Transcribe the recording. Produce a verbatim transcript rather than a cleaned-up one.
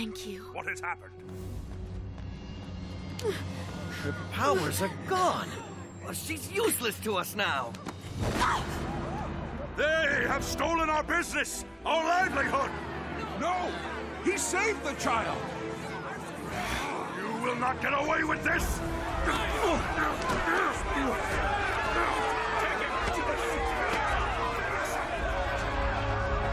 Thank you. What has happened? Her powers are gone. She's useless to us now. They have stolen our business, our livelihood. No! He saved the child! You will not get away with this!